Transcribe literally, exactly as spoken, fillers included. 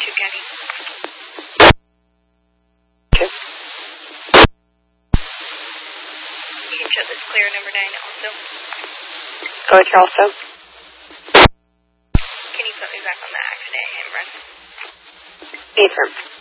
Cook County. Okay. You can shut this clear number nine also. Go with your also. Can you put me back on the accident and run? Affirm.